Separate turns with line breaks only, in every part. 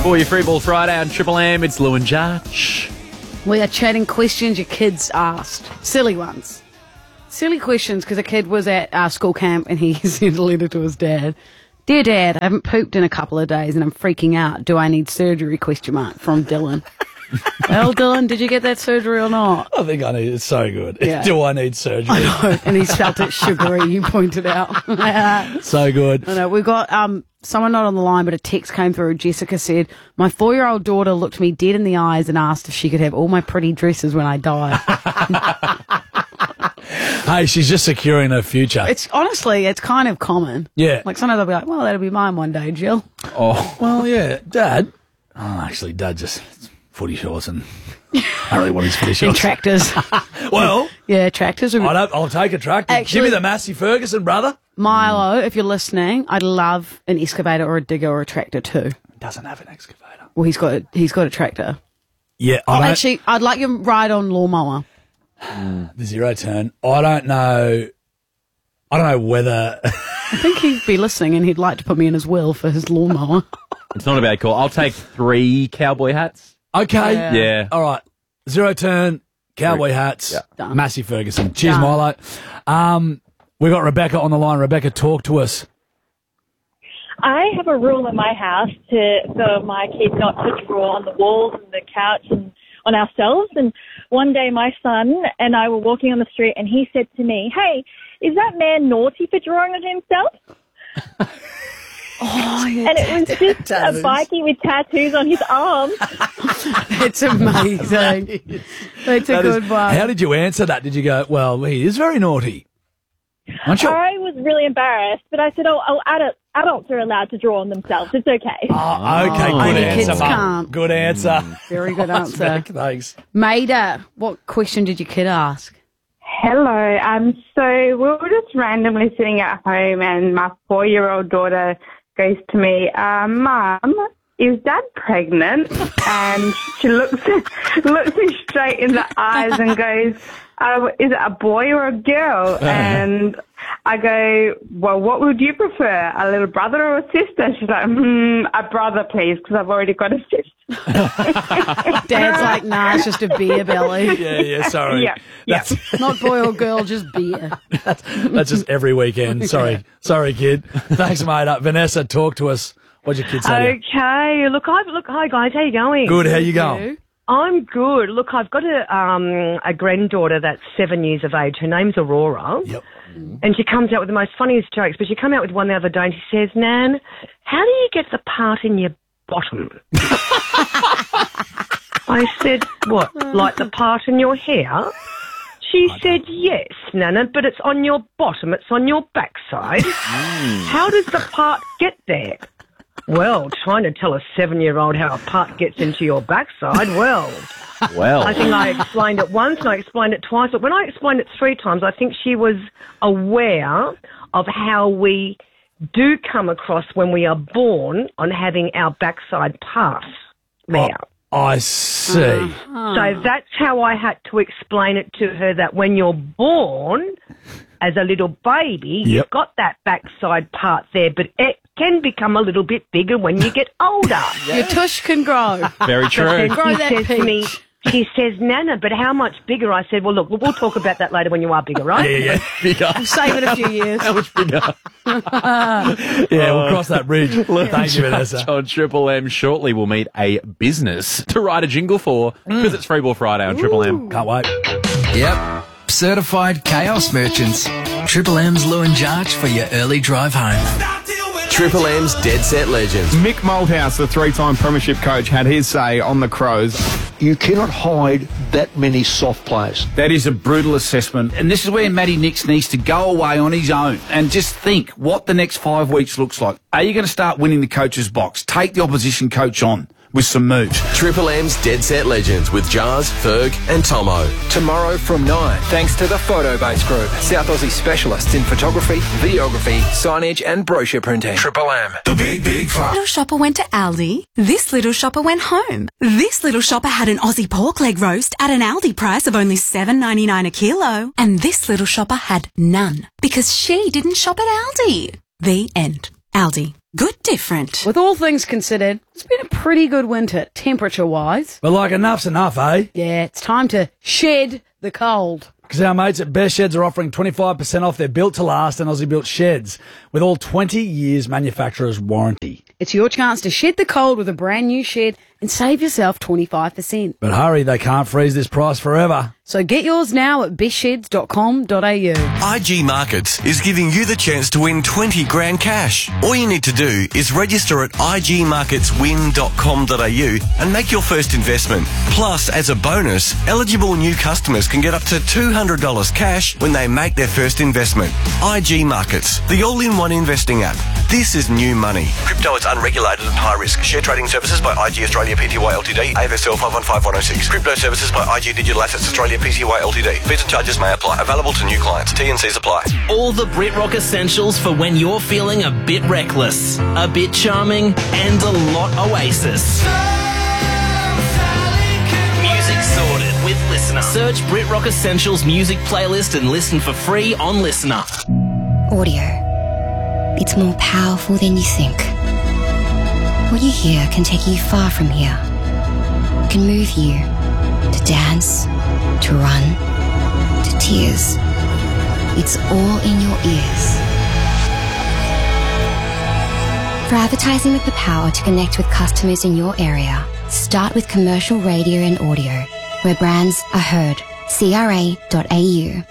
For your Free Ball Friday on Triple M, it's Lou and Josh.
We are chatting questions your kids asked. Silly ones. Silly questions because a kid was at our school camp and he sent a letter to his dad. Dear Dad, I haven't pooped in a couple of days and I'm freaking out. Do I need surgery? ? From Dylan. Well, Dylan, did you get that surgery or not?
I think I need it. So good.
Yeah.
Do I need surgery?
I know, and he's felt it sugary, you pointed out.
So good.
I know. We've got someone not on the line, but a text came through. Jessica said, my 4-year-old daughter looked me dead in the eyes and asked if she could have all my pretty dresses when I die.
Hey, she's just securing her future.
It's kind of common.
Yeah.
Like sometimes I'll be like, well, that'll be mine one day, Jill.
Oh, well, yeah. Dad. Oh, actually, Dad just footy shorts and I don't really want his footy
And
shorts.
tractors.
Well,
Yeah, tractors.
I'll take a tractor.
Actually-
Give me the Massey Ferguson, brother.
Milo, if you're listening, I'd love an excavator or a digger or a tractor too.
Doesn't have an excavator.
Well, he's got a tractor.
Yeah,
Actually, I'd like you to ride on lawnmower.
the zero turn. I don't know whether.
I think he'd be listening and he'd like to put me in his will for his lawnmower.
It's not a bad call. I'll take 3 cowboy hats.
Okay.
Yeah.
All right. Zero turn, cowboy hats,
Done.
Massey Ferguson. Cheers,
Done.
Milo. We got Rebecca on the line. Rebecca, talk to us.
I have a rule in my house for my kids not to draw on the walls and the couch and on ourselves. And one day my son and I were walking on the street and he said to me, hey, is that man naughty for drawing on himself? And it was just a bikie with tattoos on his arms.
It's amazing. It's a good one.
How did you answer that? Did you go, well, he is very naughty? Aren't you?
I was really embarrassed, but I said, adults are allowed to draw on themselves. It's okay.
Oh, okay, good
Only
answer,
kids
Mum.
can't.
Good answer.
Very good answer.
Thanks.
Maida, what question did your kid ask?
Hello. So we were just randomly sitting at home and my 4-year-old daughter goes to me, Mum, is Dad pregnant? And she looks me straight in the eyes and goes, is it a boy or a girl? And I go, well, what would you prefer, a little brother or a sister? She's like, a brother, please, because I've already got a sister.
Dad's like, nah, it's just a beer belly.
Yeah, sorry.
Yeah.
Not boy or girl, just beer.
That's just every weekend. Sorry, kid. Thanks, mate. Vanessa, talk to us. What'd your kid say to you?
Okay. Hi guys. How you going?
Good. How you going?
You?
I'm good. Look, I've got a granddaughter that's 7 years of age. Her name's Aurora.
Yep.
And she comes out with the most funniest jokes. But she came out with one the other day and she says, Nan, how do you get the part in your bottom? I said, what, like the part in your hair? She said, yes, Nana, but it's on your bottom. It's on your backside. How does the part get there? Well, trying to tell a 7-year-old how a part gets into your backside, well, I think I explained it once and I explained it twice. But when I explained it 3 times, I think she was aware of how we do come across when we are born on having our backside part out.
I see.
So that's how I had to explain it to her, that when you're born as a little baby, you've got that backside part there, but it can become a little bit bigger when you get older.
Your tush can grow.
Very true.
Grow that
says to me,
peach.
she says, Nana, but how much bigger? I said, well, look, we'll talk about that later when you are bigger, right?
Yeah. Bigger.
Save it a few years.
How much bigger?
Yeah, we'll cross that bridge. Thank you, Vanessa.
On Triple M, shortly we'll meet a business to write a jingle for because it's Free Ball Friday on Triple M.
Can't wait.
Yep, certified chaos merchants. Triple M's Lou and Jarch for your early drive home.
Triple M's Dead Set Legends.
Mick Malthouse, the 3-time premiership coach, had his say on the Crows.
You cannot hide that many soft players.
That is a brutal assessment. And this is where Matty Nix needs to go away on his own and just think what the next 5 weeks looks like. Are you going to start winning the coach's box? Take the opposition coach on with some moves.
Triple M's Dead Set Legends with Jars, Ferg and Tomo.
Tomorrow from 9, thanks to the Photobase Group, South Aussie specialists in photography, videography, signage and brochure printing. Triple M.
The big five.
Little shopper went to Aldi. This little shopper went home. This little shopper had an Aussie pork leg roast at an Aldi price of only $7.99 a kilo. And this little shopper had none because she didn't shop at Aldi. The end. Aldi. Good different.
With all things considered, it's been a pretty good winter, temperature-wise.
But like enough's enough, eh?
Yeah, it's time to shed the cold.
Because our mates at Best Sheds are offering 25% off their Built to Last and Aussie Built sheds with all 20 years manufacturer's warranty.
It's your chance to shed the cold with a brand new shed and save yourself 25%.
But hurry, they can't freeze this price forever.
So get yours now at bestsheds.com.au.
IG Markets is giving you the chance to win 20 grand cash. All you need to do is register at igmarketswin.com.au and make your first investment. Plus, as a bonus, eligible new customers can get up to $200 cash when they make their first investment. IG Markets, the all-in-one investing app. This is new money. Crypto is unregulated and high risk. Share trading services by IG Australia Pty Ltd. AFSL 515106. Crypto services by IG Digital Assets Australia Pty Ltd. Fees and charges may apply. Available to new clients. T&Cs apply.
All the BritRock essentials for when you're feeling a bit reckless, a bit charming, and a lot Oasis. Music sorted with Listener. Search BritRock Essentials music playlist and listen for free on Listener.
Audio. It's more powerful than you think. What you hear can take you far from here. It can move you to dance, to run, to tears. It's all in your ears. For advertising with the power to connect with customers in your area, start with commercial radio and audio, where brands are heard. CRA.au.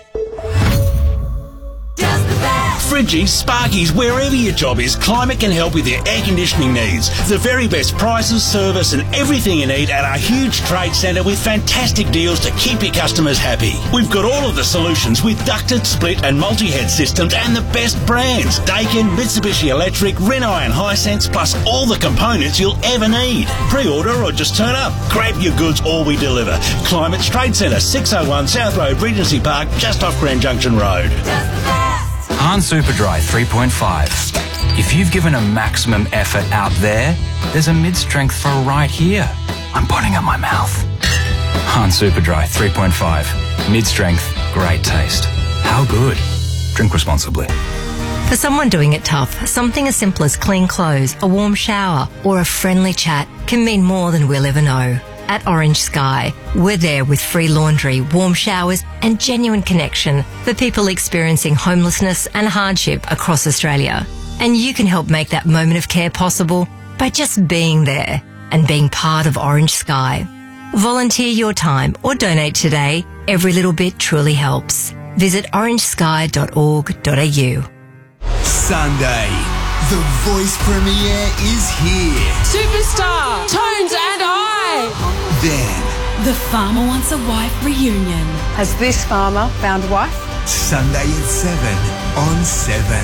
Fridgies, Sparkies, wherever your job is, Climate can help with your air conditioning needs. The very best prices, service and everything you need at our huge trade centre with fantastic deals to keep your customers happy. We've got all of the solutions with ducted, split and multi-head systems and the best brands. Daikin, Mitsubishi Electric, Renault and Hisense, plus all the components you'll ever need. Pre-order or just turn up. Grab your goods or we deliver. Climate Trade Centre, 601 South Road, Regency Park, just off Grand Junction Road.
Han Superdry 3.5. If you've given a maximum effort out there, there's a mid-strength for right here. I'm putting up my mouth. Han Superdry 3.5. Mid-strength, great taste. How good? Drink responsibly.
For someone doing it tough, something as simple as clean clothes, a warm shower, or a friendly chat can mean more than we'll ever know. At Orange Sky, we're there with free laundry, warm showers and genuine connection for people experiencing homelessness and hardship across Australia. And you can help make that moment of care possible by just being there and being part of Orange Sky. Volunteer your time or donate today. Every little bit truly helps. Visit orangesky.org.au.
Sunday, the Voice premiere is here.
Superstar, Tones and I.
Then,
The Farmer Wants a Wife reunion.
Has this farmer found a wife?
Sunday at 7 on 7.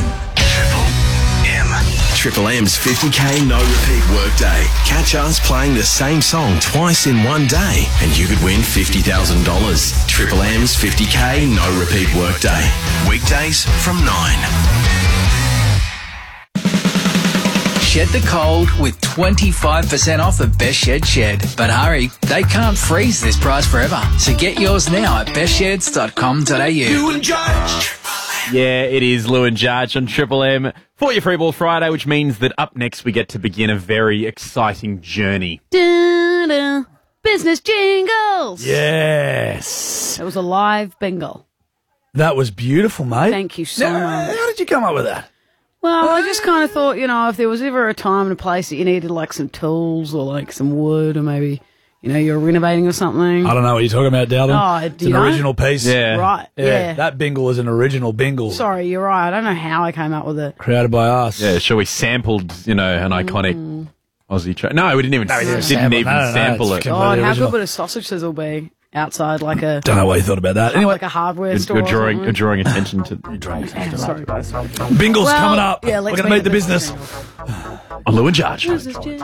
Triple M's 50k no repeat workday. Catch us playing the same song twice in one day and you could win $50,000. Triple M's 50k no repeat workday. Weekdays from 9.
Shed the cold with 25% off the Best Shed Shed. But hurry, they can't freeze this price forever. So get yours now at bestsheds.com.au.
You and Judge.
Yeah, it is Lou and Judge on Triple M for your Freeball Friday, which means that up next we get to begin a very exciting journey.
Da-da. Business jingles.
Yes.
It was a live bingo.
That was beautiful, mate.
Thank you so much.
How did you come up with that?
Well, I just kind of thought, you know, if there was ever a time and a place that you needed like some tools or like some wood or maybe, you know, you're renovating or something.
I don't know what you're talking about, Dowden.
Oh,
it's an original piece.
Yeah.
Right, yeah.
That bingle is an original bingle.
Sorry, you're right. I don't know how I came up with it.
Created by us.
Yeah, sure, we sampled, you know, an iconic Aussie track. No, we didn't even, sample it.
God, how good would a sausage sizzle be outside like a...
Don't know why you thought about that. Anyway,
like a hardware store.
You're drawing attention to...
Sorry.
Bingle's coming up.
Yeah,
we're going to meet the business.
On Lou and Judge.